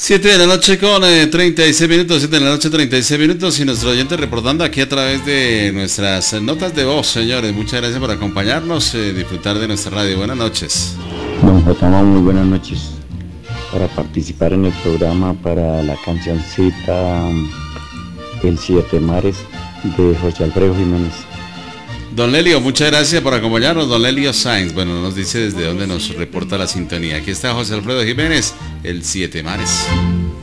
7 de la noche con 36 minutos, 7 de la noche 36 minutos y nuestro oyente reportando aquí a través de nuestras notas de voz, señores. Muchas gracias por acompañarnos, disfrutar de nuestra radio. Buenas noches. Don Jotama, muy buenas noches. Para participar en el programa para la cancioncita El Siete Mares de José Alfredo Jiménez. Don Lelio, muchas gracias por acompañarnos. Don Lelio Sainz, bueno, nos dice desde dónde nos reporta la sintonía. Aquí está José Alfredo Jiménez, El Siete Mares.